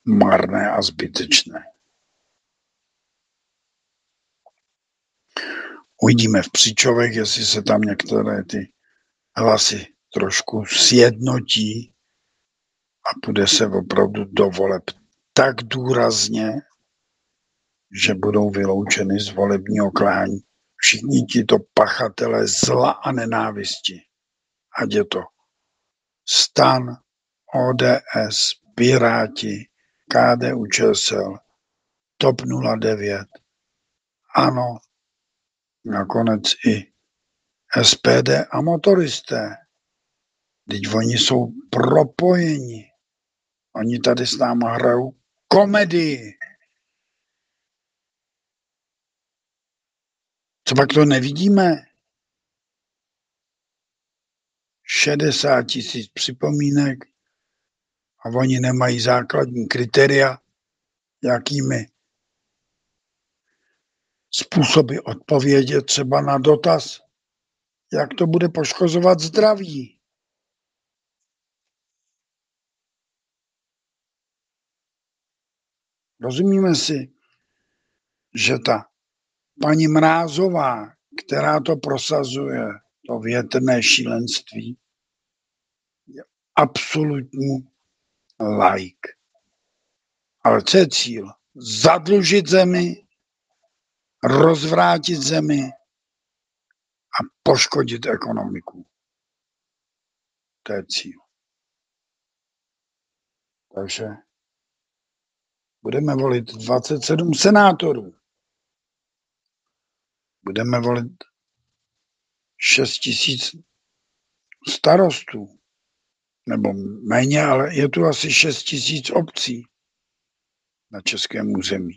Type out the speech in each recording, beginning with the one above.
marné a zbytečné. Uvidíme v Příčovech, jestli se tam některé ty hlasy trošku sjednotí a půjde se opravdu do voleb tak důrazně, že budou vyloučeny z volebního klání všichni tito pachatelé zla a nenávisti. Ať je to STAN, ODS, Piráti, KDU-ČSL, TOP 09, ANO, nakonec i SPD a motoristé. Teď oni jsou propojeni. Oni tady s náma hrajou komedii. Co pak to nevidíme? 60 000 připomínek a oni nemají základní kritéria, jakými způsoby odpovědět třeba na dotaz, jak to bude poškozovat zdraví. Rozumíme si, že ta paní Mrázová, která to prosazuje, to větrné šílenství, je absolutní laik. Ale co je cíl? Zadlužit zemi, rozvrátit zemi a poškodit ekonomiku. To je cíl. Takže budeme volit 27 senátorů. Budeme volit 6 000 starostů. Nebo méně, ale je tu asi 6 000 obcí na českém území.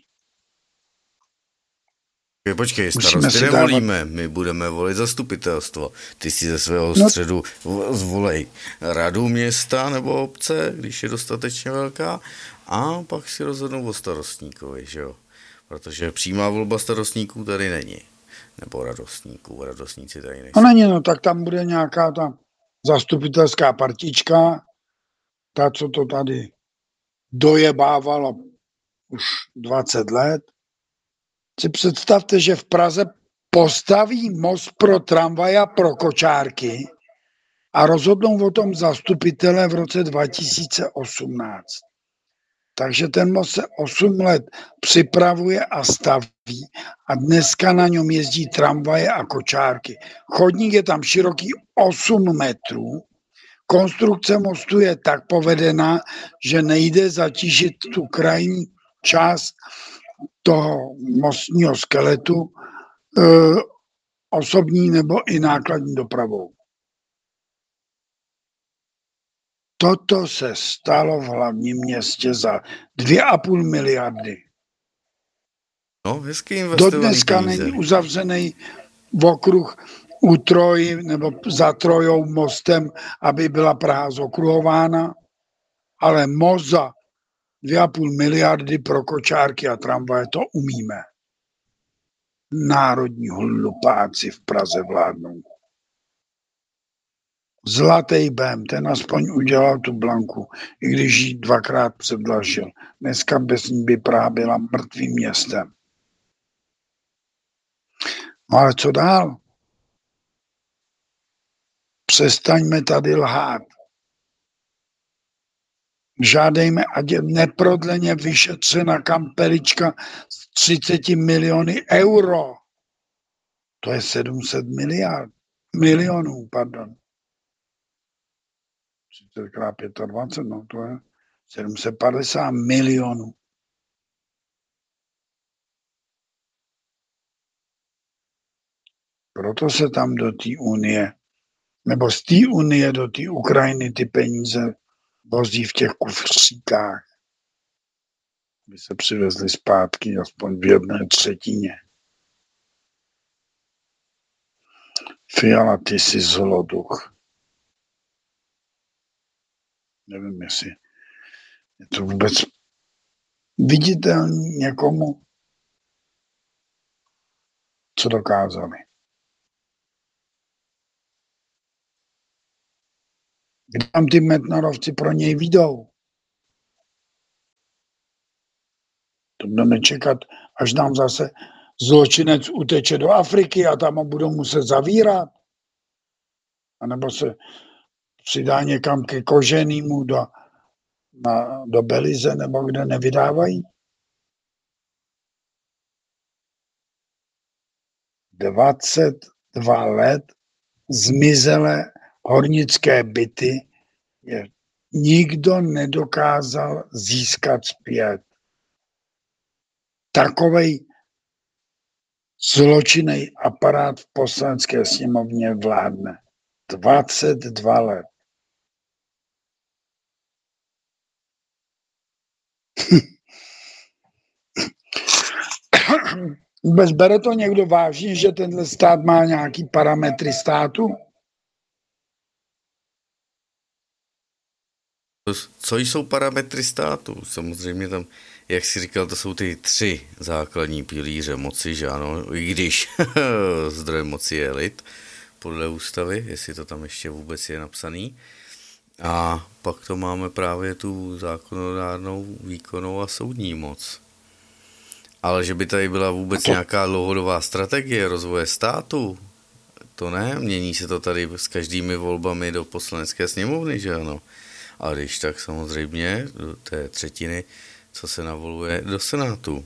Počkej, starosty nevolíme, my budeme volit zastupitelstvo. Ty si ze svého středu zvolej radu města nebo obce, když je dostatečně velká, a pak si rozhodnou o starostníkovi, že jo? Protože přímá volba starostníků tady není. Nebo radostníci tady nejsou. No není, no tak tam bude nějaká ta zastupitelská partička, ta, co to tady dojebávalo už 20 let. Si představte, že v Praze postaví most pro tramvaj a pro kočárky a rozhodnou o tom zastupitelé v roce 2018. Takže ten most se 8 let připravuje a staví a dneska na něm jezdí tramvaje a kočárky. Chodník je tam široký 8 metrů. Konstrukce mostu je tak povedená, že nejde zatížit tu krajní část toho mostního skeletu osobní nebo i nákladní dopravou. Toto se stalo v hlavním městě za 2,5 miliardy. No, hezky investovaný Dodneska peníze. není uzavřený okruh u Troji nebo za Trojou mostem, aby byla Praha zokruhována, ale most za 2,5 miliardy pro kočárky a tramvaje, to umíme. Národní hlupáci v Praze vládnou. Zlatý Bém, ten aspoň udělal tu Blanku, i když ji 2krát předlažil. Dneska bez ní by Praha byla mrtvým městem. No ale co dál? Přestaňme tady lhát. Žádejme, ať je neprodleně vyšetřena kampelička s 30 miliony euro. To je 700 milionů, pardon. 30 krát 25, no to je 750 milionů. Proto se tam do té unie, nebo z té unie do té Ukrajiny ty peníze vozí v těch kufříkách, aby se přivezli zpátky aspoň v 1/3. Fiala, ty jsi zloduch. Nevím, jestli je to vůbec viditelný někomu, co dokázali. Kde tam ty Metnarovci pro něj vyjdou? To budeme čekat, až nám zase zločinec uteče do Afriky a tam ho budou muset zavírat. A nebo se přidá někam ke Koženýmu do Belize nebo kde nevydávají. 22 let zmizelé hornické byty nikdo nedokázal získat zpět. Takovej zločinný aparát v Poslanecké sněmovně vládne. 22 let. Vůbec bere to někdo vážně, že tenhle stát má nějaký parametry státu? Co jsou parametry státu? Samozřejmě tam, jak jsi říkal, to jsou ty 3 základní pilíře moci, že ano, i když zdroj moci je lid, podle ústavy, jestli to tam ještě vůbec je napsaný. A pak to máme právě tu zákonodárnou, výkonnou a soudní moc. Ale že by tady byla vůbec nějaká dlouhodobá strategie rozvoje státu, to ne, mění se to tady s každými volbami do Poslanecké sněmovny, že ano. A když tak samozřejmě do té 1/3, co se navoluje do Senátu.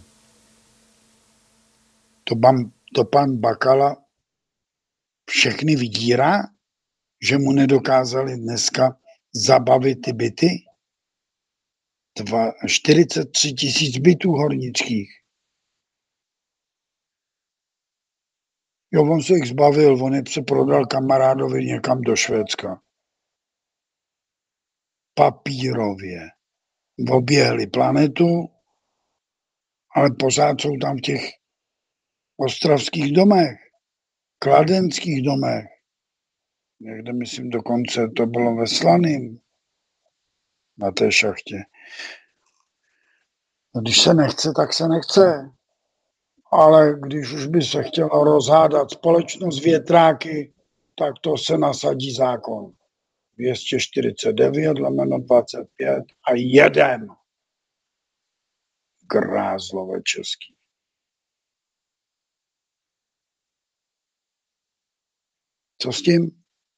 To pan Bakala všechny vydírá, že mu nedokázali dneska zabavit ty byty? 43 000 bytů hornických. Jo, on se jich zbavil, on je prodal kamarádovi někam do Švédska. Papírově. Oběhli planetu, ale pořád jsou tam v těch ostravských domech, kladenských domech. Někde, myslím, dokonce to bylo ve Slaným, na té šachtě. Když se nechce, tak se nechce. Ale když už by se chtěla rozhádat společnost větráky, tak to se nasadí zákon. 249/25 a 1. Grázlové český. Co s tím?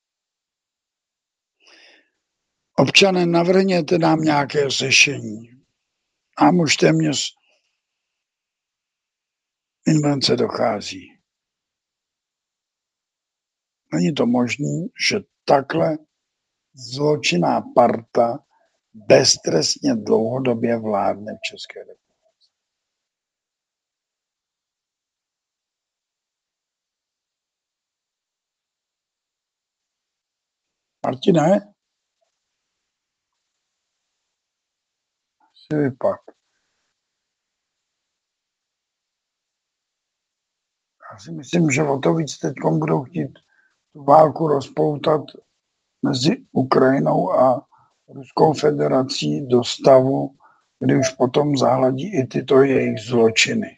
Občané, navrhněte nám nějaké řešení. Nám už téměř invence dochází. Není to možné, že takhle zločinná parta beztrestně dlouhodobě vládne v České republice. Martine? Si vypak. Já si myslím, že o to víc teď budou chtít tu válku rozpoutat mezi Ukrajinou a Ruskou federací do stavu, kdy už potom zahladí i tyto jejich zločiny.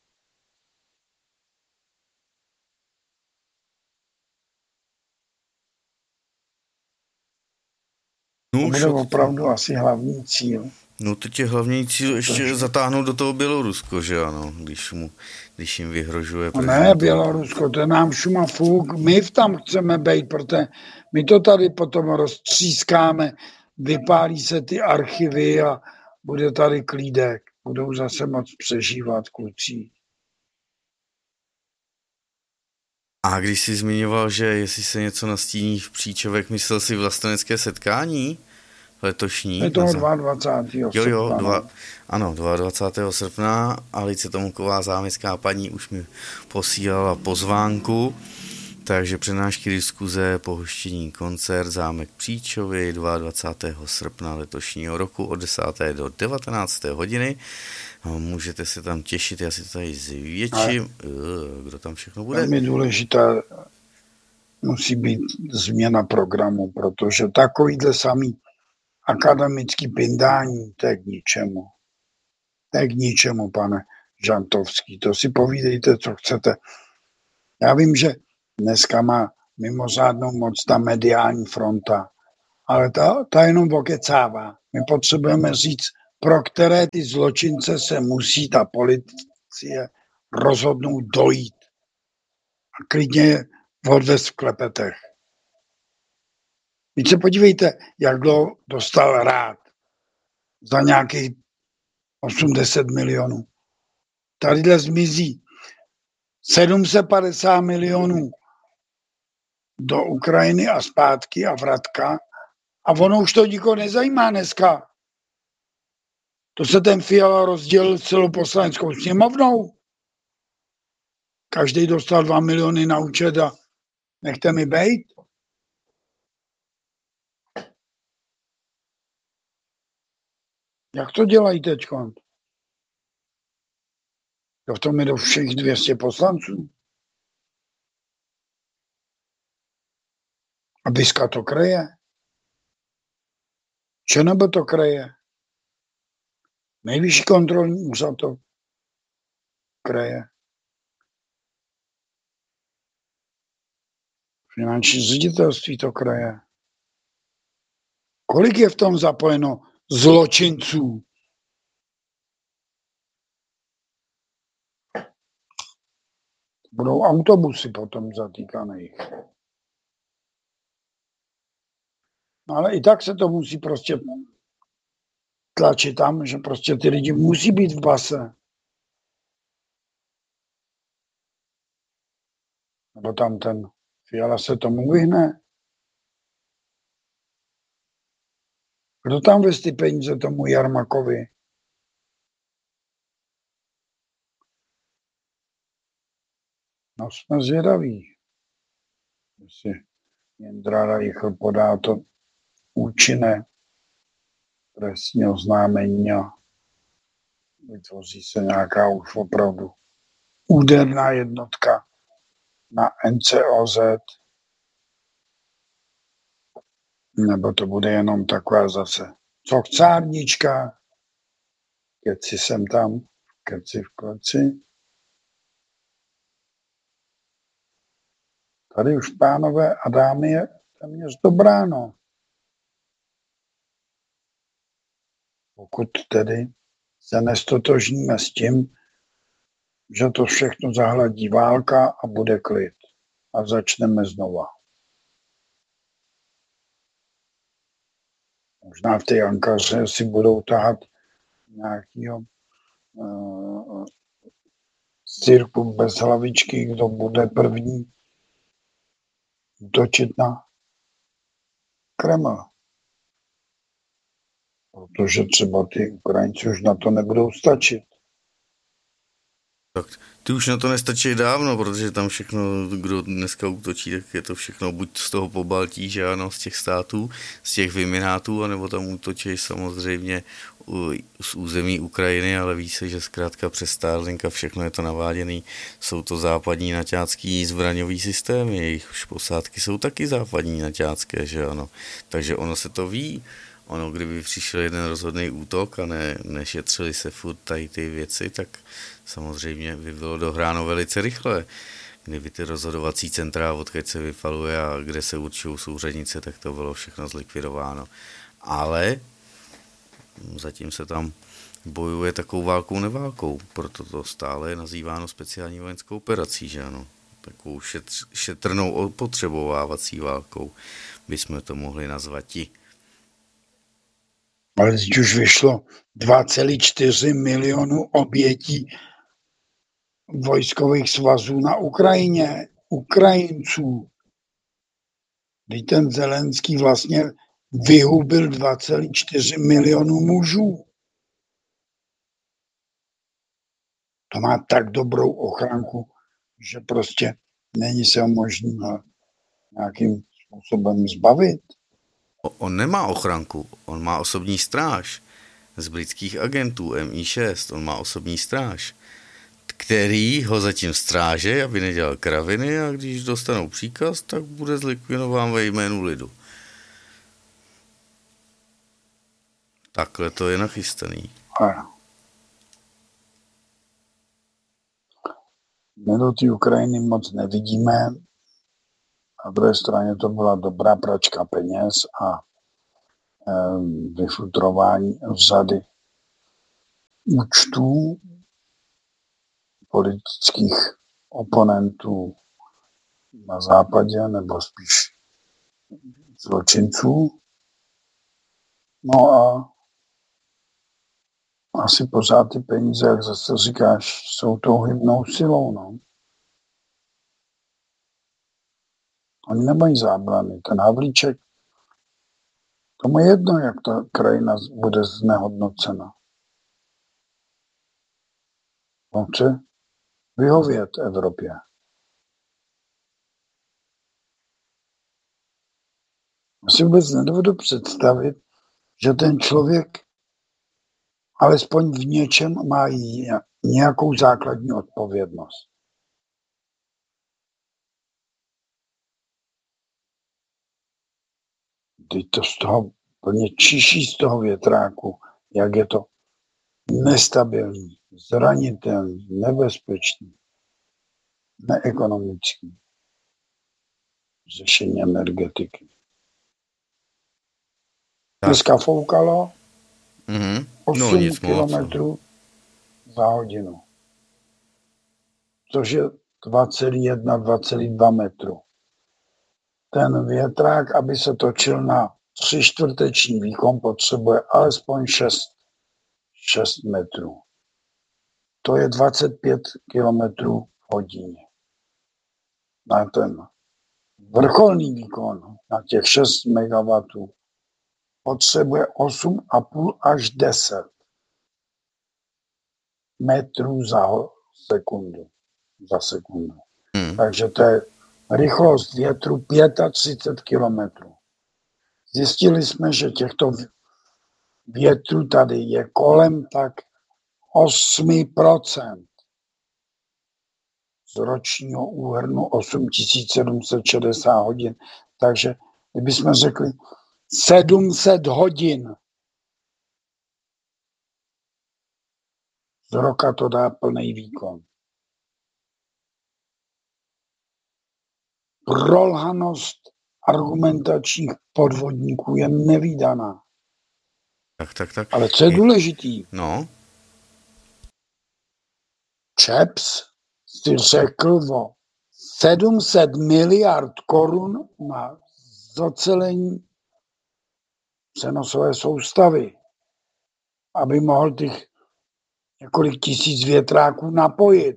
To bude opravdu asi hlavní cíl. No teď je hlavní cíl ještě zatáhnout do toho Bělorusko, že ano, když jim vyhrožuje prezident. Ne, Bělorusko, to je nám šuma fuk, my tam chceme být, protože my to tady potom roztřískáme, vypálí se ty archivy a bude tady klídek, budou zase moc přežívat kluci. A když jsi zmiňoval, že jestli se něco nastíní v Příčovek, myslel si vlastenecké setkání letošní? Je to 22. srpna. Ano, 22. srpna. Alice Tomuková, zámecká paní, už mi posílala pozvánku, takže přednášky, diskuze, pohoštění, koncert, zámek Příčovy 22. srpna letošního roku od 10. do 19. hodiny. Můžete se tam těšit, já si to tady zvětším. Kdo tam všechno bude? Velmi důležitá musí být změna programu, protože takovýhle samý akademický pindání, to je k ničemu. To je k ničemu, pane Žantovský. To si povídejte, co chcete. Já vím, že dneska má mimořádnou moc ta mediální fronta, ale ta jenom okecává. My potřebujeme říct pro které ty zločince se musí ta policie rozhodnout dojít. A klidně je odvést v klepetech. Víc se podívejte, jak dlouho dostal Rád za nějakých 80 milionů. Tadyhle zmizí 750 milionů do Ukrajiny a zpátky a vratka a ono už to nikoho nezajímá dneska. To se ten Fiala rozdělil celou poslaneckou sněmovnou. Každý dostal 2 miliony na účet a nechte mi bejt. Jak to dělají teďkon? V tom je do všech 200 poslanců. A Biska to kryje. ČNB to kryje. Nejvyšší kontrolní úřad to kryje. Finanční ředitelství to kryje. Kolik je v tom zapojeno zločinců? Budou autobusy potom zatýkaných. No ale i tak se to musí prostě tlačit tam, že prostě ty lidi musí být v base. Nebo tam ten Fiala se tomu vyhne. Kdo tam vezme ty peníze tomu Jarmakovi? No jsme zvědaví. Jestli Jindra Reichl podá to účinné trestní oznámení a vytvoří se nějaká už opravdu úderná jednotka na NCOZ, nebo to bude jenom taková zase cokcárnička, keci sem tam, keci v kleci. Tady už, pánové a dámy, je téměř do bráno. Pokud tedy se nestotožníme s tím, že to všechno zahladí válka a bude klid. A začneme znova. Možná v té Ankaře si budou tahat nějakýho cirku bez hlavičky, kdo bude první útočit na Kreml. Protože třeba ty Ukrajinci už na to nebudou stačit. Tak ty už na to nestačí dávno, protože tam všechno, kdo dneska útočí, tak je to všechno buď z toho Pobaltí, že ano, z těch států, z těch vyminátů, anebo tam útočí samozřejmě z území Ukrajiny, ale ví se, že zkrátka přes Starlinka všechno je to naváděný. Jsou to západní naťácký zbraňový systémy, jejich posádky jsou taky západní naťácké, že ano. Takže ono se to ví. Ono, kdyby přišel jeden rozhodný útok a nešetřili se furt tady ty věci, tak samozřejmě by bylo dohráno velice rychle. Kdyby ty rozhodovací centra, odkud se vyfaluje a kde se určují souřadnice, tak to bylo všechno zlikvidováno. Ale zatím se tam bojuje takovou válkou neválkou, proto to stále je nazýváno speciální vojenskou operací, že ano. Takovou šetrnou opotřebovávací válkou bychom to mohli nazvat i. Ale teď už vyšlo 2,4 milionu obětí vojskových svazů na Ukrajině, Ukrajinců. Teď ten Zelenský vlastně vyhubil 2,4 milionu mužů. To má tak dobrou ochranku, že prostě není se možný nějakým způsobem zbavit. On nemá ochranku, on má osobní stráž z britských agentů MI6, on má osobní stráž, který ho zatím stráže, aby nedělal kraviny a když dostanou příkaz, tak bude zlikvidován ve jménu lidu. Takhle to je nachystaný. My do té Ukrajiny moc nevidíme. Na druhé straně to byla dobrá pračka peněz a vyfutrování řady účtů politických oponentů na západě, nebo spíš zločinců. No a asi pořád ty peníze, jak zase říkáš, jsou tou hybnou silou. No. Oni nemají zábrany. Ten Havlíček, tomu je jedno, jak ta krajina bude znehodnocena. On chce vyhovět Evropě. Já si vůbec nedovedu představit, že ten člověk alespoň v něčem má nějakou základní odpovědnost. Teď to z toho plně čiší z toho větráku, jak je to nestabilní, zranitelný, nebezpečný, neekonomický řešení energetiky. Dneska foukalo 8 kilometrů za hodinu, což je 2,1, 2,2 metru. Ten větrák, aby se točil na 3/4 výkon, potřebuje alespoň 6 metrů. To je 25 kilometrů v hodině. Na ten vrcholný výkon, na těch 6 MW, potřebuje 8,5 až 10 metrů za sekundu. Takže to je rychlost větru 35 kilometrů. Zjistili jsme, že těchto větrů tady je kolem tak 8% z ročního úhrnu 8760 hodin. Takže kdybychom řekli 700 hodin z roka, to dá plný výkon. Prolhanost argumentačních podvodníků je nevídaná. Tak. Ale co je důležitý? No. ČEPS si řekl o 700 miliard korun na zocelení přenosové soustavy, aby mohl těch několik tisíc větráků napojit.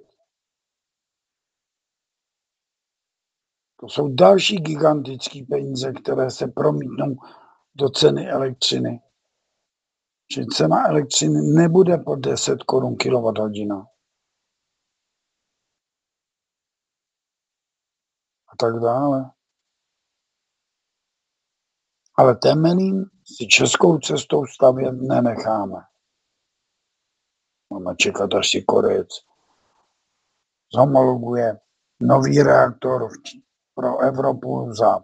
To jsou další gigantické peníze, které se promítnou do ceny elektřiny. Že cena elektřiny nebude pod 10 korun kWh. A tak dále. Ale Temelín si českou cestou stavět nenecháme. Máme čekat, až si Korejec zhomologuje nový reaktor pro Evropu za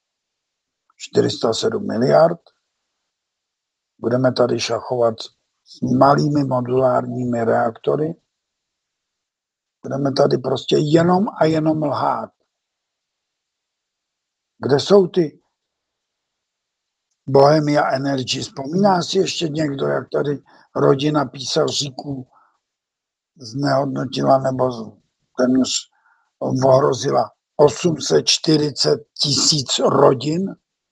407 miliard. Budeme tady šachovat s malými modulárními reaktory. Budeme tady prostě jenom a jenom lhát. Kde jsou ty Bohemia Energy? Vzpomíná si ještě někdo, jak tady rodina písaříků znehodnotila nebo téměř ohrozila 840 000 rodin?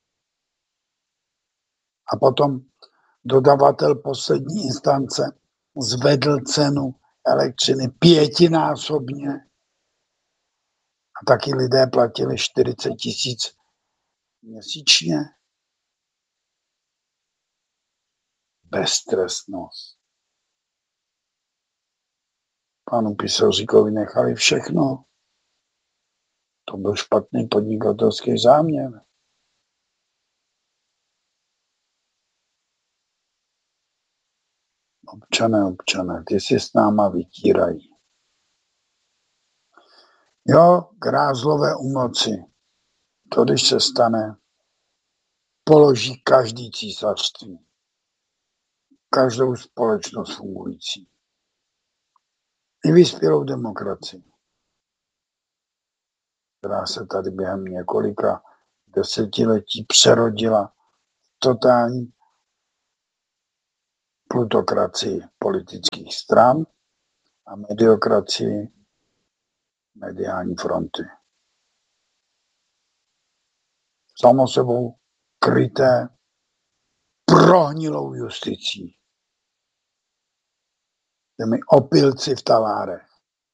A potom dodavatel poslední instance zvedl cenu elektřiny 5násobně a taky lidé platili 40 000 měsíčně. Beztrestnost. Panu Písaříkovi nechali všechno. To byl špatný podnikatelský záměr. Občané, ty si s náma vytírají. Jo, grázlové u moci. To, když se stane, položí každý císařství. Každou společnost fungující. I vyspělou demokracii, která se tady během několika desetiletí přerodila v totální plutokracii politických stran a mediokracii mediální fronty. Samo sebou kryté prohnilou justicí. Těmi opilci v talárech.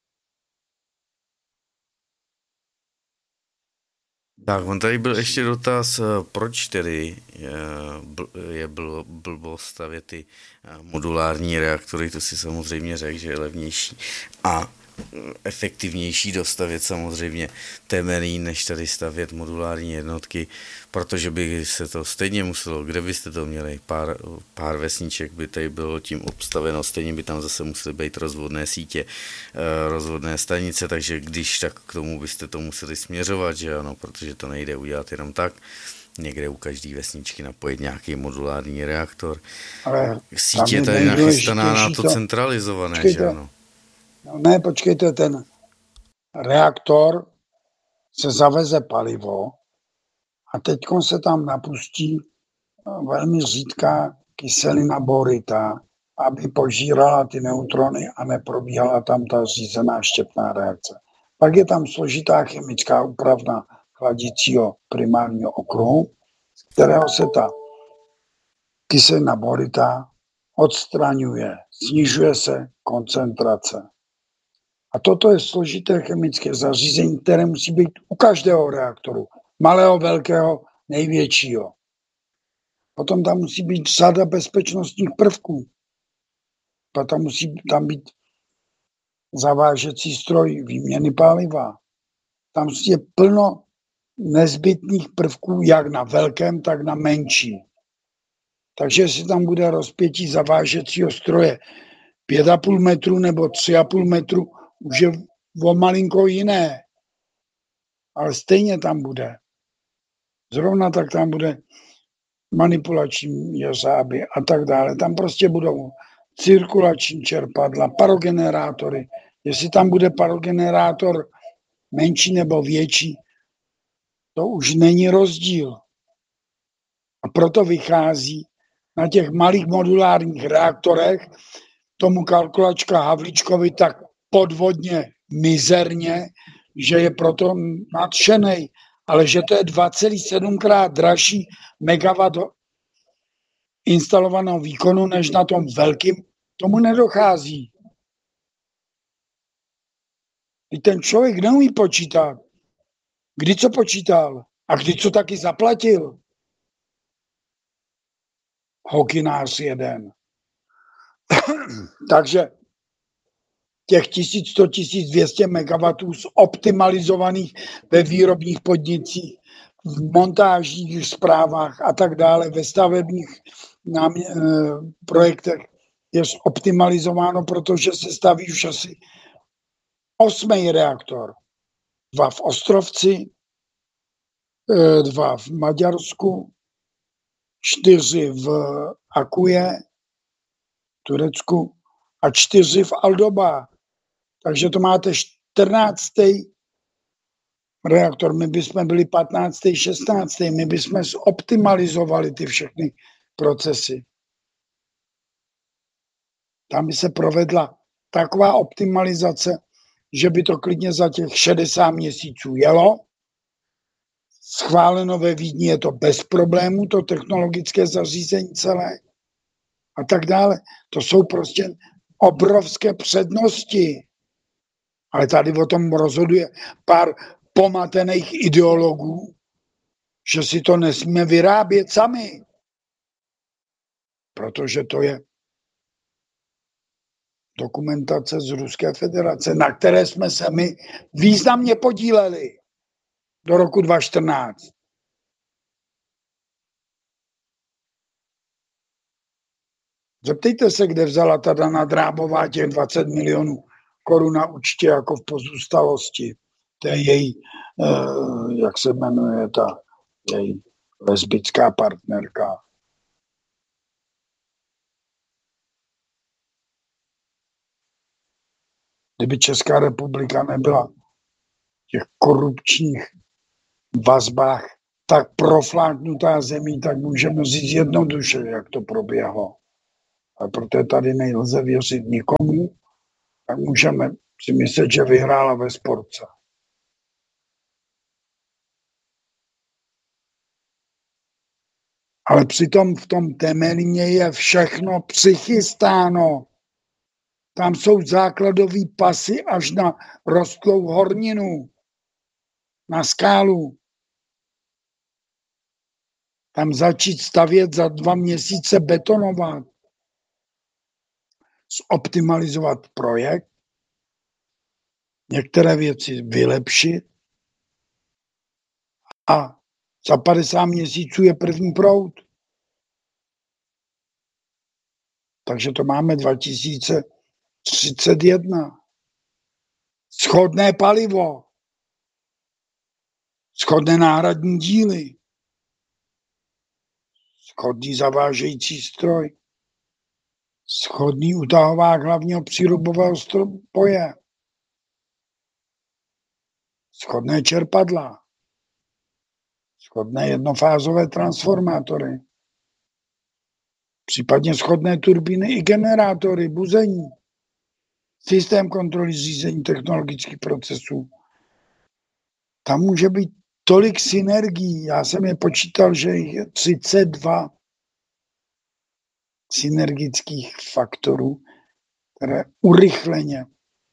Tak, on tady byl ještě dotaz, proč tedy je blbost stavět ty modulární reaktory, to si samozřejmě řekl, že je levnější a efektivnější dostavět samozřejmě temelí, než tady stavět modulární jednotky, protože by se to stejně muselo, kde byste to měli, pár vesniček by tady bylo tím obstaveno, stejně by tam zase musely být rozvodné sítě, rozvodné stanice, takže když tak k tomu byste to museli směřovat, že ano, protože to nejde udělat jenom tak, někde u každé vesničky napojit nějaký modulární reaktor. Ale sítě je tady nachystaná na to centralizované, počkejte, že ano. No ne, počkejte, ten reaktor se zaveze palivo a teď se tam napustí velmi řídká kyselina borita, aby požírala ty neutrony a neprobíhala tam ta řízená štěpná reakce. Pak je tam složitá chemická úpravna chladicího primárního okruhu, z kterého se ta kyselina borita odstraňuje, snižuje se koncentrace. A toto je složité chemické zařízení, které musí být u každého reaktoru. Malého, velkého, největšího. Potom tam musí být řada bezpečnostních prvků. Potom musí tam být zavážecí stroj, výměny paliva. Tam je plno nezbytných prvků, jak na velkém, tak na menší. Takže jestli tam bude rozpětí zavážecího stroje 5,5 metru nebo 3,5 metru, už je o malinko jiné, ale stejně tam bude. Zrovna tak tam bude manipulační jeřáby a tak dále. Tam prostě budou cirkulační čerpadla, parogenerátory. Jestli tam bude parogenerátor menší nebo větší, to už není rozdíl. A proto vychází na těch malých modulárních reaktorech tomu kalkulačka Havlíčkovi tak podvodně, mizerně, že je proto nadšenej, ale že to je 2,7krát dražší megawatt instalovaného výkonu, než na tom velkým, tomu nedochází. I ten člověk neumí počítat. Kdy co počítal a kdy co taky zaplatil. Hokinář jeden. Takže těch 1100, 1200 MW zoptimalizovaných ve výrobních podnicích, v montážních zprávách a tak dále, ve stavebních projektech je optimalizováno, protože se staví už asi 8. reaktor. 2 v Ostrovci, 2 v Maďarsku, 4 v Akuje, Turecku a 4 v Aldoba. Takže to máte 14. reaktor. My bychom byli 15., 16. My bychom zoptimalizovali ty všechny procesy. Tam by se provedla taková optimalizace, že by to klidně za těch 60 měsíců jelo. Schváleno ve Vídni je to bez problémů, to technologické zařízení celé a tak dále. To jsou prostě obrovské přednosti. Ale tady o tom rozhoduje pár pomatených ideologů, že si to nesmíme vyrábět sami. Protože to je dokumentace z Ruské federace, na které jsme se my významně podíleli do roku 2014. Zeptejte se, kde vzala ta Dana Drábová těch 20 milionů korun na účtě jako v pozůstalosti. To je její, jak se jmenuje ta její lesbická partnerka. Kdyby Česká republika nebyla v těch korupčních vazbách tak profláknutá zemí, tak můžeme říct jednoduše, jak to proběhlo. A protože tady nelze věřit nikomu, tak můžeme si myslet, že vyhrála ve sportce. Ale přitom v tom Temelíně je všechno přichystáno. Tam jsou základové pasy až na rostlou horninu, na skálu. Tam začít stavět za 2 měsíce, betonovat, zoptimalizovat projekt, některé věci vylepšit a za 50 měsíců je první proud. Takže to máme 2031. Shodné palivo, shodné náhradní díly, shodný zavážející stroj, shodný utahovák hlavního přírubového stroje, shodné čerpadla, shodné jednofázové transformátory, případně shodné turbíny i generátory, buzení, systém kontroly řízení technologických procesů. Tam může být tolik synergií. Já jsem je počítal, že je 32 synergických faktorů, které urychleně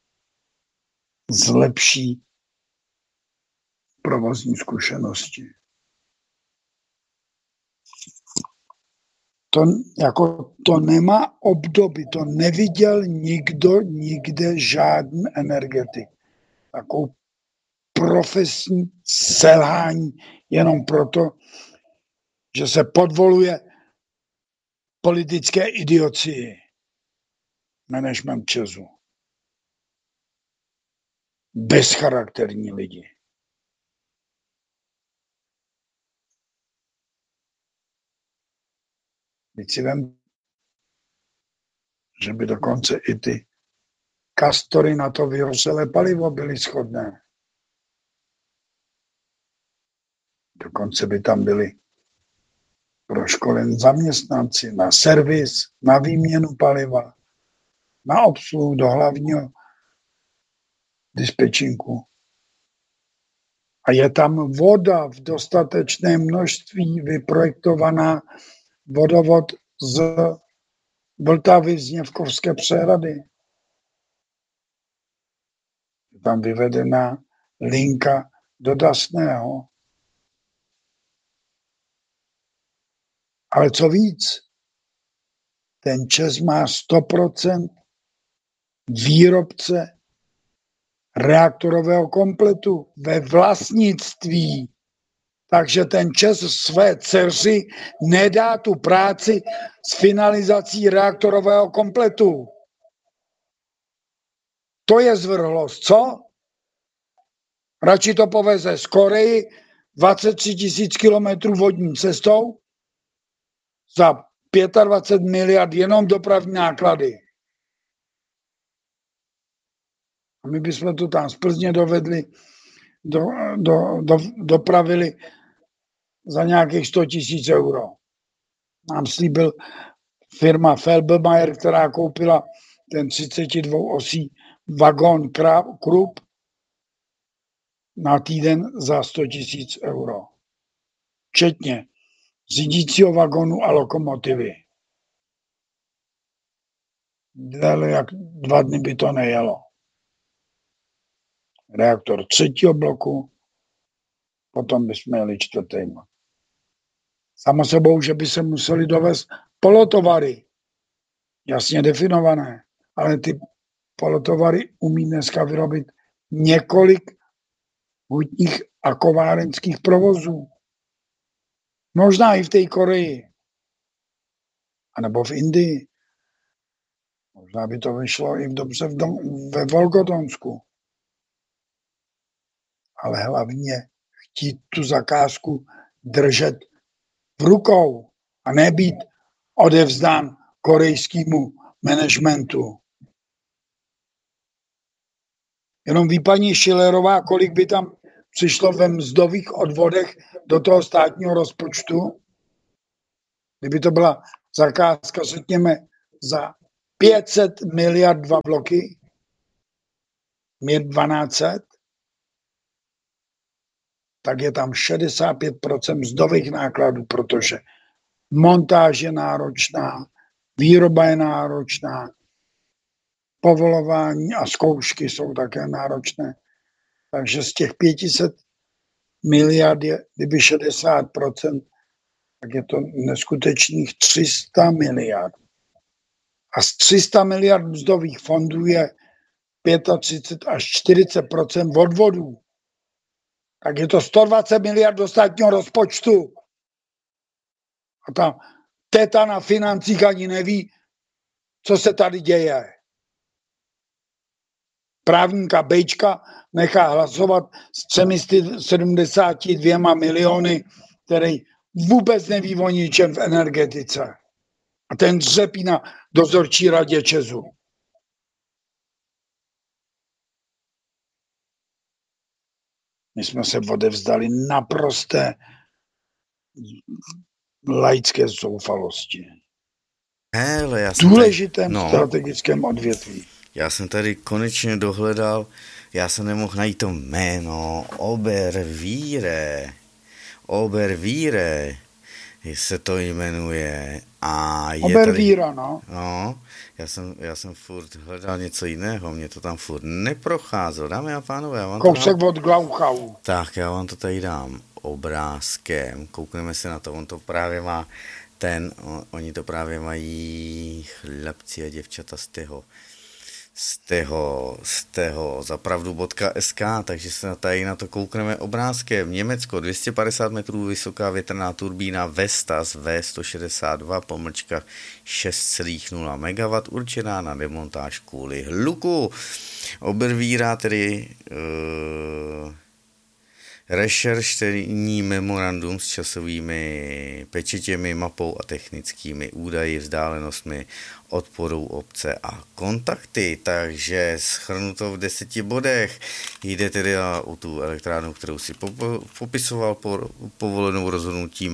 zlepší provozní zkušenosti. To nemá obdoby, to neviděl nikdo nikde žádný energetik. Takovou profesní selhání jenom proto, že se podvoluje politické idiocii management ČEZu. Bezcharakterní lidi. Teď si vem, že by dokonce i ty kastory na to vyhořelé palivo byly shodné. Dokonce by tam byli proškolení zaměstnanci na servis, na výměnu paliva, na obsluhu do hlavního dispečinku. A je tam voda v dostatečné množství, vyprojektovaná vodovod z Vltavy, z Něvkovské přehrady. Je tam vyvedená linka do Dasného. Ale co víc, ten ČEZ má 100% výrobce reaktorového kompletu ve vlastnictví. Takže ten ČEZ své dceři nedá tu práci s finalizací reaktorového kompletu. To je zvrhlost, co? Radši to poveze z Koreji 23 000 kilometrů vodní cestou za 25 miliard jenom dopravní náklady. A my bychom to tam z Plzně dovedli, dopravili za nějakých 100 000 euro. Nám slíbil firma Felbermayer, která koupila ten 32-osí vagón Krupp na týden za 100 000 euro. Včetně řídícího vagonu a lokomotivy. Déle jak 2 dny by to nejelo. Reaktor 3. bloku, potom bychom jeli 4. Samo sebou, že by se museli dovést polotovary, jasně definované, ale ty polotovary umí dneska vyrobit několik hutních a kovárenských provozů. Možná i v té Koreji, anebo v Indii. Možná by to vyšlo i dobře ve Volgodonsku. Ale hlavně chtít tu zakázku držet v rukou a nebýt odevzdán korejskému managementu. Jenom ví paní Schillerová, kolik by tam přišlo ve mzdových odvodech do toho státního rozpočtu, kdyby to byla zakázka, řekněme, za 500 miliard 2 bloky, MIR 1200, tak je tam 65% mzdových nákladů, protože montáž je náročná, výroba je náročná, povolování a zkoušky jsou také náročné. Takže z těch 500 miliard je, kdyby 60%, tak je to neskutečných 300 miliard. A z 300 miliard mzdových fondů je 35 až 40% odvodů. Tak je to 120 miliard do státního rozpočtu. A ta teta na financích ani neví, co se tady děje. Právníka Bejčka nechá hlasovat s 372 miliony, který vůbec neví o ničem v energetice. A ten dřepí na dozorčí radě ČEZu. My jsme se odevzdali naprosté laické zoufalosti. Důležitém strategickém odvětví. Já jsem tady konečně dohledal, já jsem nemohl najít to jméno, Obervíre se to jmenuje. A je Obervíra, tady, no. Já jsem furt hledal něco jiného, mě to tam furt neprocházelo. Dámy a pánové, kousek od Glauchau. Tak, já vám to tady dám obrázkem, koukneme se na to, on to právě má oni to právě mají chlapci a děvčata z toho zapravdu.sk, takže se tady na to koukneme obrázkem. Německo, 250 metrů vysoká větrná turbína Vestas V162 6,0 MW určená na demontáž kvůli hluku. Obervíra tedy rešeršní memorandum s časovými pečetěmi, mapou a technickými údaji, vzdálenostmi, odporou obce a kontakty. Takže shrnuto v 10 bodech. Jde tedy o tu elektrárnu, kterou si popisoval povolenou rozhodnutím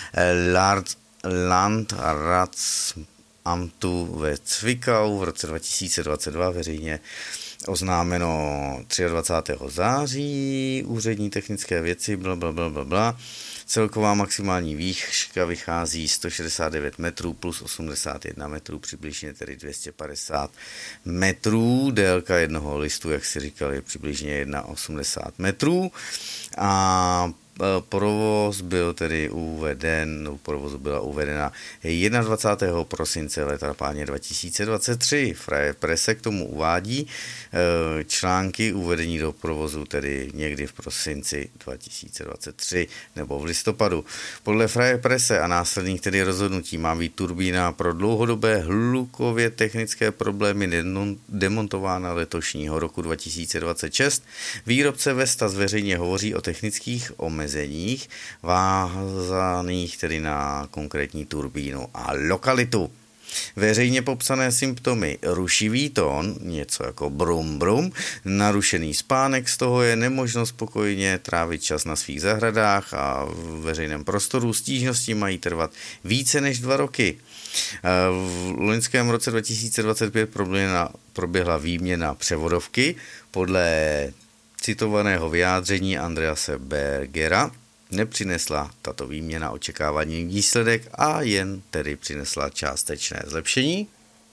Landratsamtu ve Zwickau v roce 2022 veřejně oznámeno 23. září, úřední technické věci, blablabla. Celková maximální výška vychází 169 metrů plus 81 metrů, přibližně tedy 250 metrů. Délka jednoho listu, jak si říkali, přibližně 1,80 metrů. A provoz byl tedy provozu byla uvedena 21. prosince letrapáně 2023. Freie Presse k tomu uvádí články uvedení do provozu tedy někdy v prosinci 2023 nebo v listopadu. Podle Freie Presse a následných tedy rozhodnutí má být turbína pro dlouhodobé hlukově technické problémy demontována letošního roku 2026. Výrobce Vestas veřejně hovoří o technických omezeních vázaných tedy na konkrétní turbínu a lokalitu. Veřejně popsané symptomy: rušivý tón, něco jako brum brum, narušený spánek, z toho je nemožnost spokojně trávit čas na svých zahradách a v veřejném prostoru. Stížnosti mají trvat více než 2 roky. V loňském roce 2025 proběhla výměna převodovky. Podle citovaného vyjádření Andrease Bergera nepřinesla tato výměna očekávaný výsledek a jen tedy přinesla částečné zlepšení.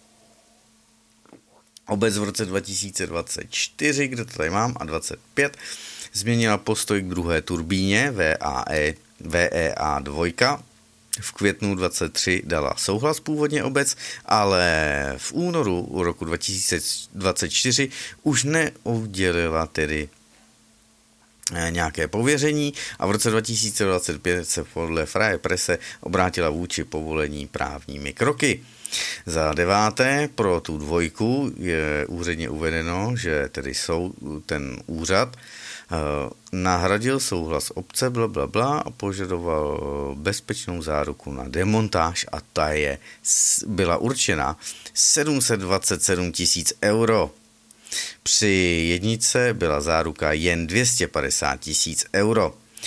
Obec v roce 2024, kde to tady mám, a 25, změnila postoj k druhé turbíně VEA 2. V květnu 23 dala souhlas původně obec, ale v únoru roku 2024 už neudělila tedy nějaké pověření a v roce 2025 se podle Freie Presse obrátila vůči povolení právními kroky. Za 9. pro tu 2 je úředně uvedeno, že tedy ten úřad nahradil souhlas obce a požadoval bezpečnou záruku na demontáž a ta byla určena 727 000 euro. Při jedničce byla záruka jen 250 000 euro.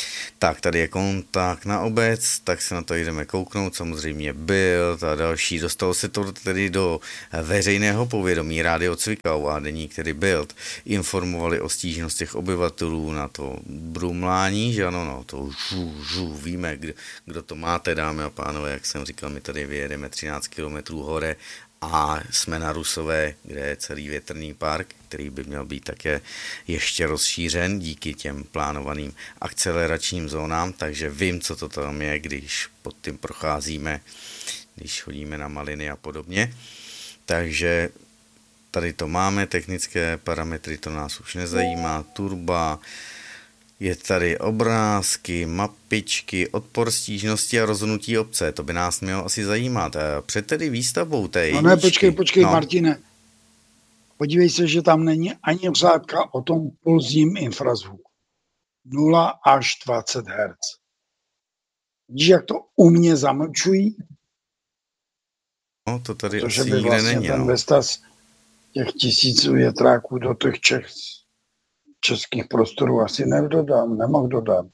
Tak, tady je kontakt na obec, tak se na to jdeme kouknout, samozřejmě byl a další. Dostalo se to tedy do veřejného povědomí. Rádio Cvikau a deník, který byl, informovali o stížnostech obyvatelů na to brumlání, že ano, no, to víme, kdo to máte, dámy a pánové, jak jsem říkal, my tady vyjedeme 13 kilometrů hore a jsme na Rusové, kde je celý větrný park, který by měl být také ještě rozšířen díky těm plánovaným akceleračním zónám, takže vím, co to tam je, když pod tím procházíme, když chodíme na maliny a podobně. Takže tady to máme, technické parametry, to nás už nezajímá, turba, je tady obrázky, mapičky, odpor, stížnosti a rozhodnutí obce. To by nás mělo asi zajímat. Před tedy výstavbou té jedničky... No ne, počkej, no. Martine. Podívej se, že tam není ani řádka o tom pulzním infrazvuku. 0 až 20 Hz. Víš, jak to u mě zamlčují? No, to tady protože asi by nikde vlastně není. Ten no. Vestas těch 1000 větráků do těch českých prostorů asi nemohl dodat.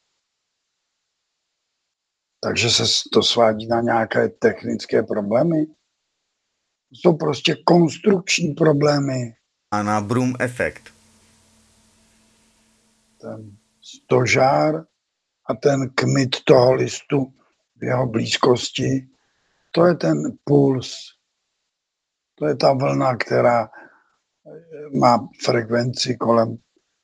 Takže se to svádí na nějaké technické problémy. Jsou prostě konstrukční problémy. A na Brum efekt. Ten stožár a ten kmit toho listu v jeho blízkosti, to je ten puls. To je ta vlna, která má frekvenci kolem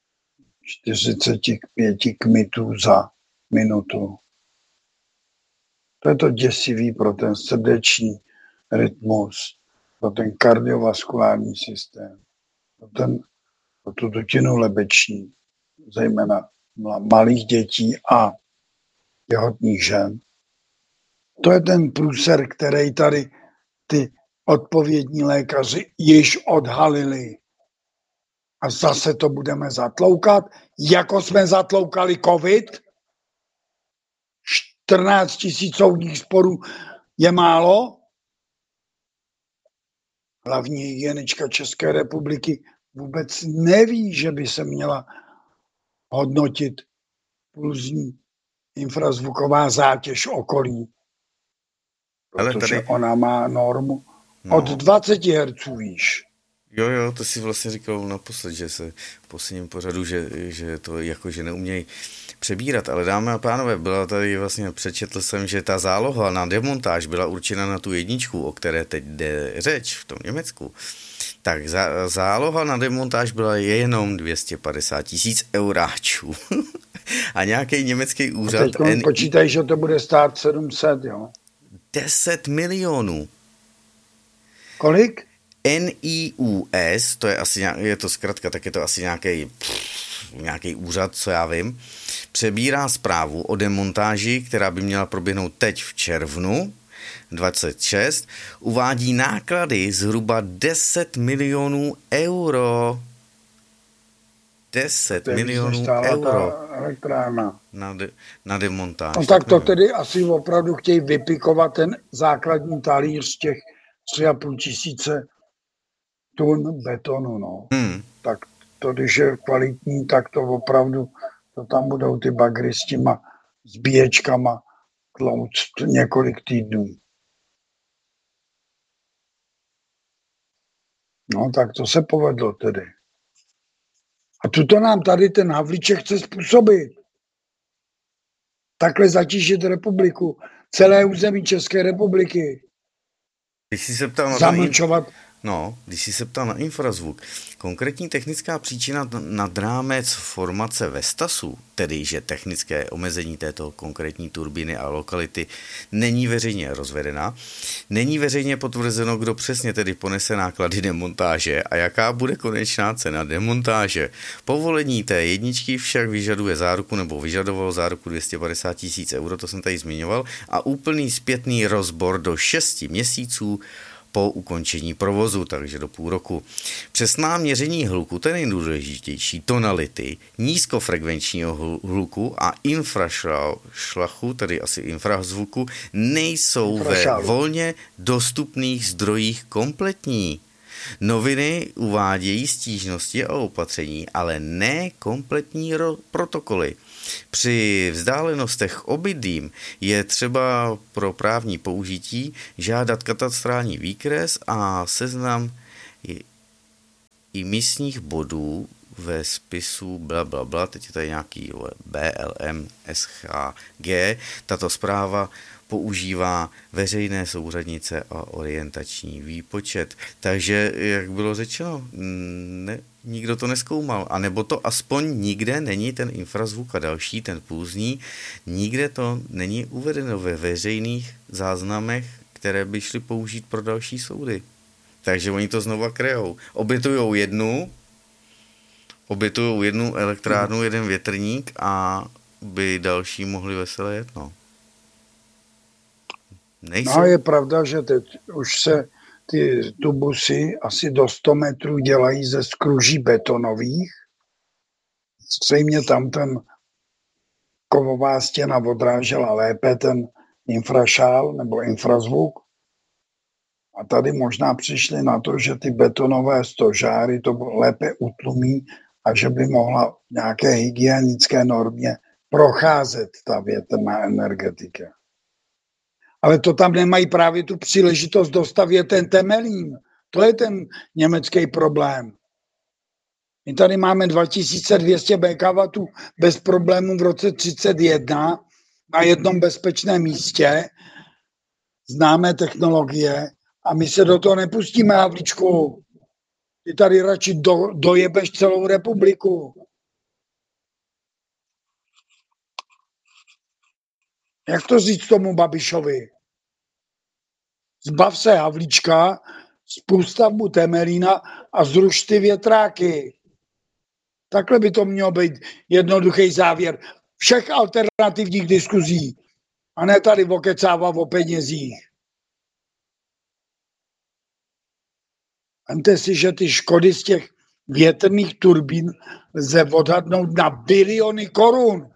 45 kmitů za minutu. To je to děsivý pro ten srdeční rytmus, pro ten kardiovaskulární systém, pro tu dutinu lebeční, zejména malých dětí a těhotných žen. To je ten průser, který tady ty odpovědní lékaři již odhalili. A zase to budeme zatloukat, jako jsme zatloukali covid. 14 000 soudních sporů je málo. Hlavní hygienička České republiky vůbec neví, že by se měla hodnotit pulzní infrazvuková zátěž okolí. Protože tady... ona má normu od 20 Hz, víš. Jo, to si vlastně říkal naposled, že se v posledním pořadu, že to jakože neumějí přebírat, ale dámy a pánové, byla tady vlastně, přečetl jsem, že ta záloha na demontáž byla určena na tu jedničku, o které teď jde řeč v tom Německu. Tak záloha na demontáž byla jenom 250 000 euráčů. A nějaký německý úřad... Počítaj, že to bude stát 700, jo? 10 milionů. Kolik? NIUS, to je asi je to zkratka, tak je to asi nějaký úřad, co já vím, přebírá zprávu o demontáži, která by měla proběhnout teď v červnu 26, uvádí náklady zhruba 10 milionů euro. 10 milionů euro na demontáž. No tak to tedy asi opravdu chtějí vypikovat ten základní talíř z těch 3 500 tun betonu, no. Tak to, když je kvalitní, tak to opravdu, to tam budou ty bagry s těma zbíječkama tlouct několik týdnů. No, tak to se povedlo tedy. A tuto nám tady ten Havlíček chce způsobit. Takhle zatížit republiku, celé území České republiky. Když jsi se ptal na zamlčovat. Když jsi se ptal na infrazvuk, konkrétní technická příčina nad rámec formace Vestasu, tedy že technické omezení této konkrétní turbíny a lokality není veřejně rozvedena, není veřejně potvrzeno, kdo přesně tedy ponese náklady demontáže a jaká bude konečná cena demontáže. Povolení té jedničky však vyžaduje záruku nebo vyžadovalo záruku 250 000 euro, to jsem tady zmiňoval, a úplný zpětný rozbor do 6 měsíců po ukončení provozu, takže do půl roku. Přesná měření hluku, to je nejdůležitější, tonality, nízkofrekvenčního hluku a infrašlachu, tedy asi infrazvuku, nejsou ve volně dostupných zdrojích kompletní. Noviny uvádějí stížnosti a opatření, ale ne kompletní protokoly. Při vzdálenostech obydlím je třeba pro právní použití žádat katastrální výkres a seznam i místních bodů ve spisu blablabla, teď je tady nějaký BLM, SHG. Tato zpráva používá veřejné souřadnice a orientační výpočet. Takže, jak bylo řečeno, nikdo to nezkoumal. A nebo to aspoň nikde není ten infrazvuk a další, ten půzní, nikde to není uvedeno ve veřejných záznamech, které by šly použít pro další soudy. Takže oni to znova krejou. Obětujou jednu elektrárnu, jeden větrník a by další mohli veselé jet, no. No je pravda, že teď už se ty tubusy asi do 100 metrů dělají ze skruží betonových. Zřejmě tam ten kovová stěna odrážela lépe ten infrašál nebo infrazvuk. A tady možná přišli na to, že ty betonové stožáry to lépe utlumí a že by mohla v nějaké hygienické normě procházet ta větrná energetika. Ale to tam nemají právě tu příležitost dostavět ten Temelín. To je ten německý problém. My tady máme 2200 MW bez problémů v roce 1931 na jednom bezpečném místě. Známe technologie a my se do toho nepustíme, Havlíčku. Ty tady radši dojebeš celou republiku. Jak to říct tomu Babišovi? Zbav se Havlíčka, spust stavbu Temelína a zruš ty větráky. Takhle by to mělo být jednoduchý závěr všech alternativních diskuzí a ne tady okecávat o penězích. Vemte si, že ty škody z těch větrných turbín lze odhadnout na biliony korun.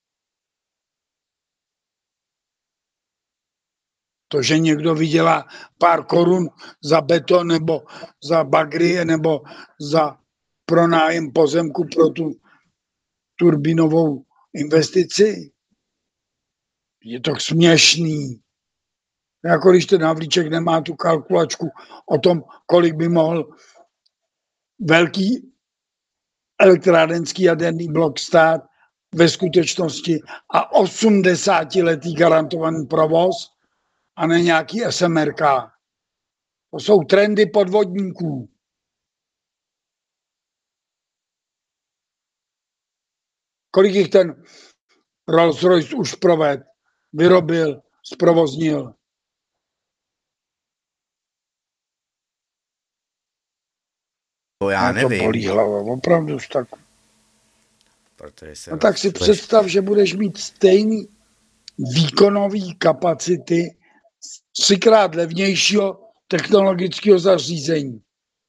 To, že někdo vydělá pár korun za beton nebo za bagry nebo za pronájem pozemku pro tu turbinovou investici, je to směšný. Jako když ten Havlíček nemá tu kalkulačku o tom, kolik by mohl velký elektrárenský jaderný blok stát ve skutečnosti a 80letý garantovaný provoz a ne nějaký SMRK. To jsou trendy podvodníků. Kolik jich ten Rolls-Royce už provedl, vyrobil, zprovoznil? To já nevím. To bolí hlava, opravdu už tak. No tak si představ, že budeš mít stejný výkonový kapacity 3x levnějšího technologického zařízení.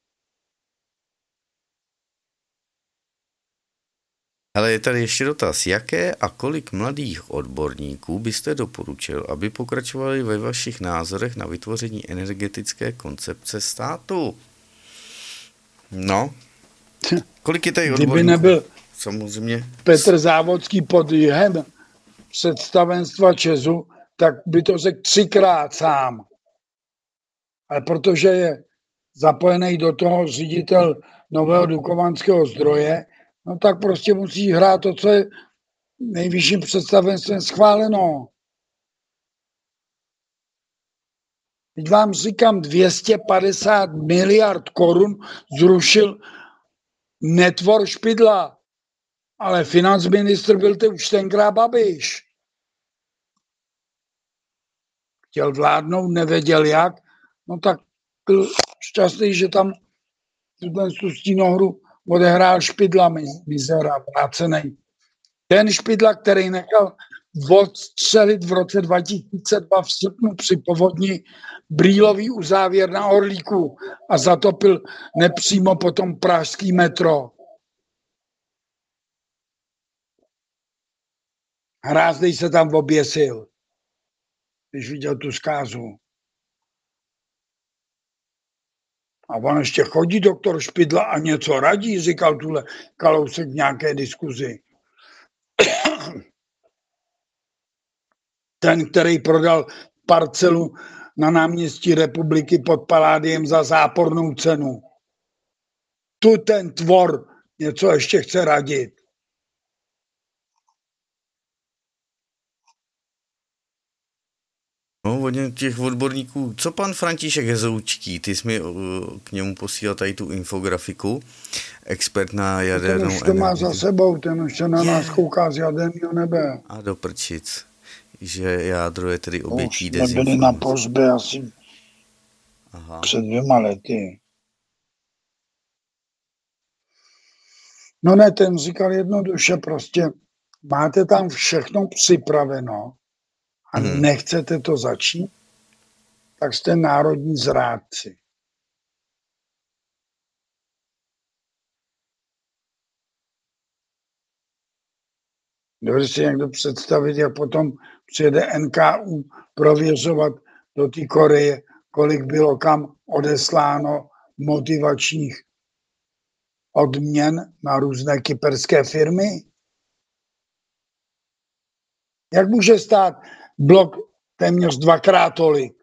Ale je tady ještě dotaz. Jaké a kolik mladých odborníků byste doporučil, aby pokračovali ve vašich názorech na vytvoření energetické koncepce státu? No, kolik je tady odborníků? Kdyby nebyl samozřejmě Petr Závodský pod jihem představenstva ČEZu, tak by to řekl 3x sám. Ale protože je zapojený do toho ředitel nového dukovanského zdroje, no tak prostě musí hrát to, co je nejvyšším představenstvem schváleno. Teď vám říkám, 250 miliard korun zrušil netvor Špidla, ale financministr byl to už tenkrát Babiš. Chtěl vládnout, nevěděl jak, no tak byl šťastný, že tam tu stínohru odehrál Špidla, mizera, vrácený. Ten Špidla, který nechal odstřelit v roce 2002 v srpnu při povodni brýlový uzávěr na Orlíku a zatopil nepřímo potom pražský metro. Hrázdej se tam oběsil, když viděl tu zkázu. A on ještě chodí, doktor Špidla, a něco radí, říkal tuhle Kalousek v nějaké diskuzi. Ten, který prodal parcelu na náměstí Republiky pod Paládiem za zápornou cenu. Tu ten tvor něco ještě chce radit. No, hodně těch odborníků. Co pan František Hezoučký? Ty jsi mi k němu posílal tady tu infografiku. Expert na jadernou energii. Ten už to má za sebou, ten už se na nás kouká z jaderného nebe. A do prčic. Že jádro je tedy obětí dezinformace. Byli na pohřbě asi před 2 lety. No ne, ten říkal jednoduše, prostě máte tam všechno připraveno a nechcete to začít, tak jste národní zrádci. Dovedete si někdo představit, jak potom přijede NKÚ prověřovat do té Koreje, kolik bylo kam odesláno motivačních odměn na různé kyperské firmy? Jak může stát blok téměř 2x tolik?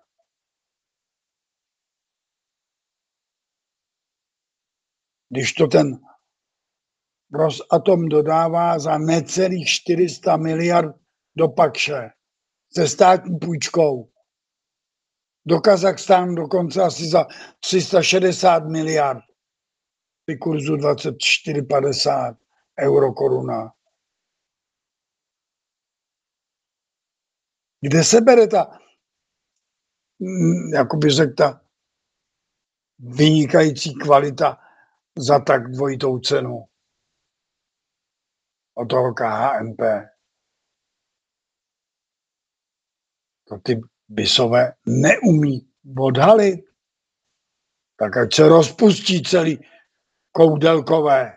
Když to ten Rosatom dodává za necelých 400 miliard do Pakše se státní půjčkou. Do Kazachstánu dokonce asi za 360 miliard. Při kurzu 24,50 euro koruna. Kde se bere ta, jak bych řekl, ta vynikající kvalita za tak dvojitou cenu od toho KHMP? To ty Bisové neumí odhalit. Tak ať se rozpustí celý Koudelkové.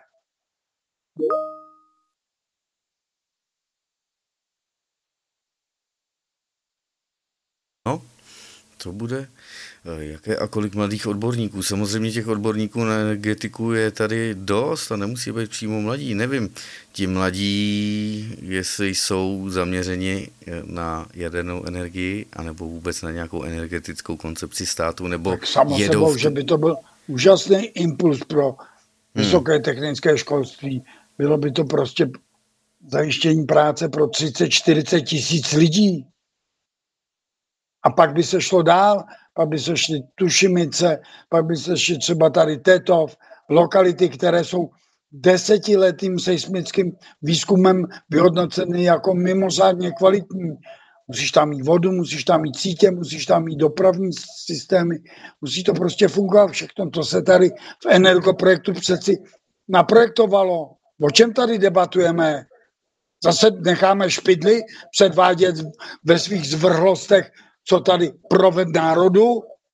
No, to bude. Jaké a kolik mladých odborníků? Samozřejmě těch odborníků na energetiku je tady dost a nemusí být přímo mladí. Nevím, ti mladí, jestli jsou zaměřeni na jadernou energii anebo vůbec na nějakou energetickou koncepci státu, nebo tak jedou že by to byl úžasný impuls pro vysoké technické školství. Bylo by to prostě zajištění práce pro 30-40 tisíc lidí. A pak by se šlo dál, pak by se šly Tušimice, pak by se šly třeba tady Tetov, lokality, které jsou 10letým seismickým výzkumem vyhodnoceny jako mimořádně kvalitní. Musíš tam mít vodu, musíš tam mít sítě, musíš tam mít dopravní systémy, musí to prostě fungovat všechno. To se tady v energoprojektu přeci naprojektovalo. O čem tady debatujeme? Zase necháme Špidly předvádět ve svých zvrhlostech, co tady proved národu?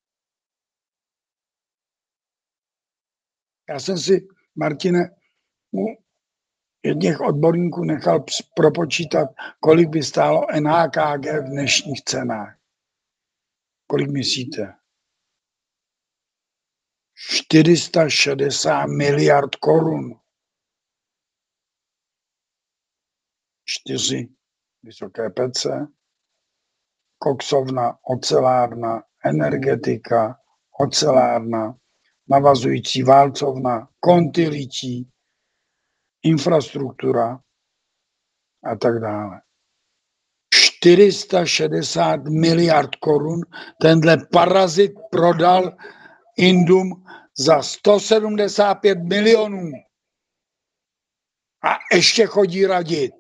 Já jsem si, Martine, u jedných odborníků nechal propočítat, kolik by stálo NHKG v dnešních cenách. Kolik myslíte? 460 miliard korun. 4 vysoké pece, koksovna, ocelárna, energetika, ocelárna, navazující válcovna, kontilití, infrastruktura a tak dále. 460 miliard korun tenhle parazit prodal Indům za 175 milionů. A ještě chodí radit.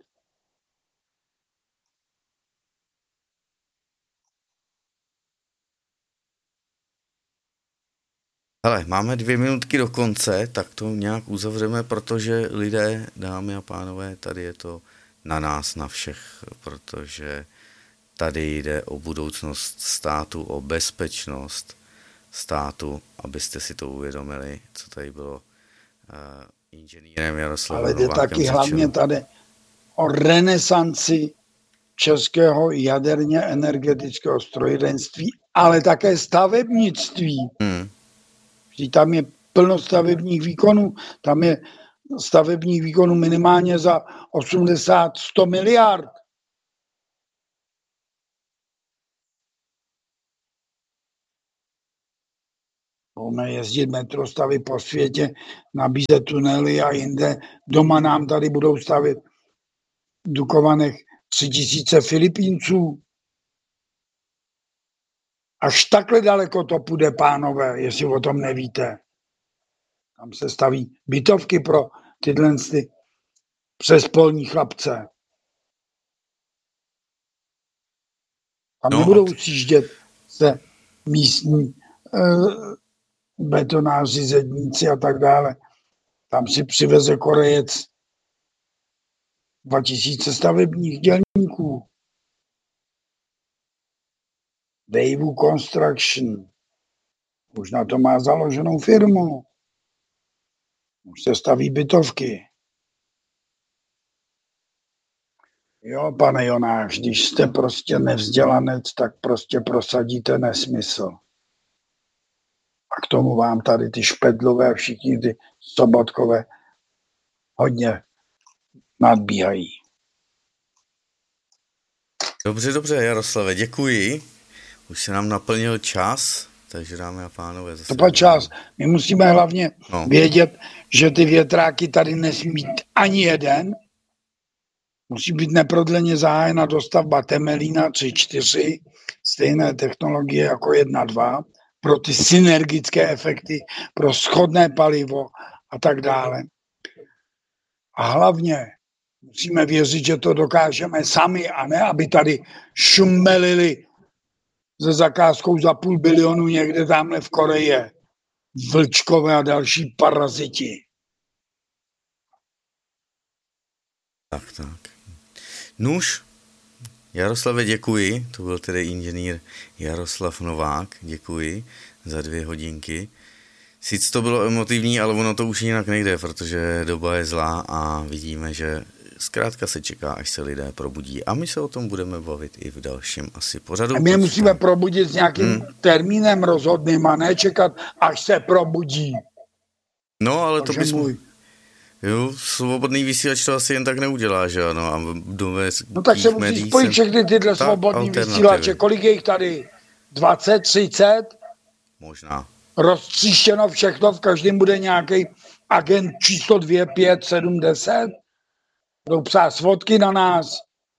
Hele, máme 2 minutky do konce, tak to nějak uzavřeme, protože lidé, dámy a pánové, tady je to na nás, na všech, protože tady jde o budoucnost státu, o bezpečnost státu, abyste si to uvědomili, co tady bylo inženýrem Jaroslavem Ale jde taky hlavně tady o renesanci českého jaderně energetického strojírenství, ale také stavebnictví. Tam je plno stavebních výkonů, tam je stavebních výkonů minimálně za 80-100 miliard. Budeme jezdit metrostavy po světě, nabízet tunely a jinde. Doma nám tady budou stavit v Dukovanech 3000 Filipínců. Až takhle daleko to půjde, pánové, jestli o tom nevíte. Tam se staví bytovky pro tyhle přespolní chlapce. Tam nebudou sjíždět se místní betonáři, zedníci a tak dále. Tam si přiveze Korejec 2000 stavebních dělníků. Daewoo Construction. Už na to má založenou firmu. Už se staví bytovky. Jo, pane Jonáš, když jste prostě nevzdělanec, tak prostě prosadíte nesmysl. A k tomu vám tady ty Špedlové a všichni ty Sobotkové hodně nadbíhají. Dobře, Jaroslave, děkuji. Už se nám naplnil čas, takže dámy a pánové... To byl čas. My musíme hlavně vědět, že ty větráky tady nesmí být ani jeden. Musí být neprodleně zahájena dostavba Temelína 3-4, stejné technologie jako 1-2, pro ty synergické efekty, pro shodné palivo a tak dále. A hlavně musíme věřit, že to dokážeme sami a ne, aby tady šumelili se zakázkou za 500 milionu někde tamhle v Koreji. Vlčkové a další paraziti. Tak. Nuž, Jaroslave, děkuji. To byl tedy inženýr Jaroslav Novák. Děkuji za 2 hodinky. Sice to bylo emotivní, ale ono to už jinak nejde, protože doba je zlá a vidíme, že zkrátka se čeká, až se lidé probudí. A my se o tom budeme bavit i v dalším asi pořadu. A my musíme probudit s nějakým termínem rozhodným a ne čekat, až se probudí. No, ale takže to bychom... Jo, svobodný vysílač to asi jen tak neudělá, že ano? A no tak se musí spojit všechny tyhle svobodný vysílače. Kolik je jich tady? 20, 30? Možná. Roztříštěno všechno, v každém bude nějaký agent číslo 2, 5, 7, 10. Budou psát svodky na nás.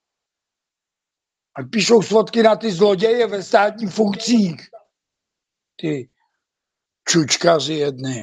A píšou svodky na ty zloděje ve státních funkcích. Ty čučkaři jedny.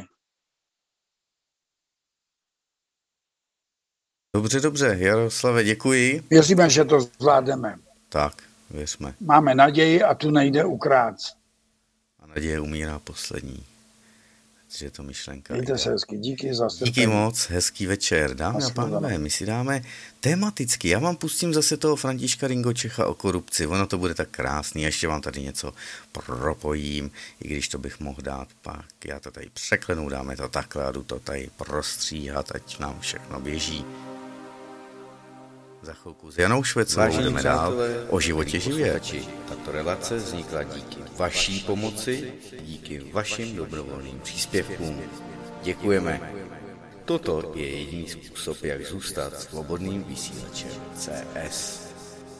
Dobře, Jaroslave, děkuji. Věříme, že to zvládneme. Tak, věřme. Máme naději a tu nejde ukrát. A naděje umírá poslední. Takže to myšlenka. Mějte se hezky, díky za strpení. Díky moc, hezký večer. Dámy a pánové, my si dáme tematicky. Já vám pustím zase toho Františka Ringočecha o korupci. Ono to bude tak krásný. Ještě vám tady něco propojím, i když to bych mohl dát pak. Já to tady překlenu, dáme to takhle a jdu to tady prostříhat, ať nám všechno běží. Za chvilku s Janou Švecovou budeme dál o životě živě. Tato relace vznikla díky vaší pomoci, díky vašim dobrovolným příspěvkům. Děkujeme. Toto je jediný způsob, jak zůstat svobodným vysílačem CS.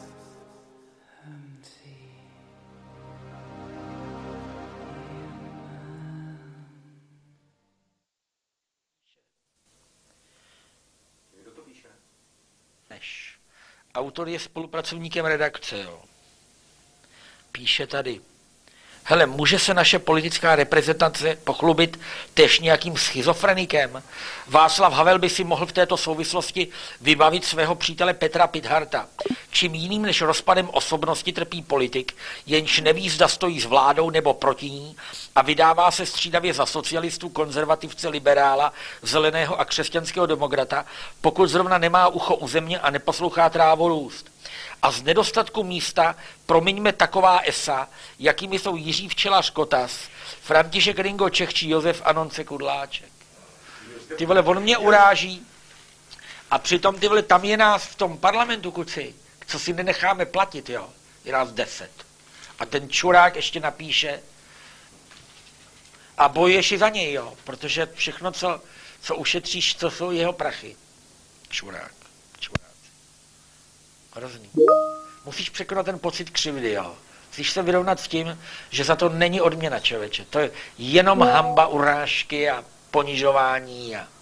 Autor je spolupracovníkem redakce, jo. Píše tady. Hele, může se naše politická reprezentace pochlubit též nějakým schizofrenikem? Václav Havel by si mohl v této souvislosti vybavit svého přítele Petra Pitharta. Čím jiným než rozpadem osobnosti trpí politik, jenž neví, zda stojí s vládou nebo proti ní a vydává se střídavě za socialistu, konzervativce, liberála, zeleného a křesťanského demokrata, pokud zrovna nemá ucho u země a neposlouchá trávu růst. A z nedostatku místa promiňme taková esa, jakými jsou Jiří Včelař Kotas, František Ringočech či Josef Anonce Kudláček. Ty vole, on mě uráží a přitom ty vole, tam je nás v tom parlamentu, kuci, co si nenecháme platit, jo, je nás 10. A ten čurák ještě napíše, A bojuješ i za něj, jo, protože všechno, co ušetříš, to jsou jeho prachy. Čurák. Hrozný. Musíš překonat ten pocit křivdy, jo. Musíš se vyrovnat s tím, že za to není odměna, člověče. To je jenom hanba, urážky a ponižování a